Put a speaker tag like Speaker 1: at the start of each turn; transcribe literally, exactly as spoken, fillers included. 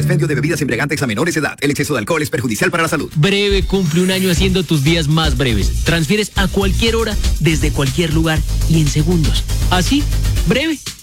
Speaker 1: expendio de bebidas embriagantes a menores de edad. El exceso de alcohol es perjudicial para la salud.
Speaker 2: Breve cumple un año haciendo tus días más breves. Transfieres a cualquier hora, desde cualquier lugar y en segundos. Así, Breve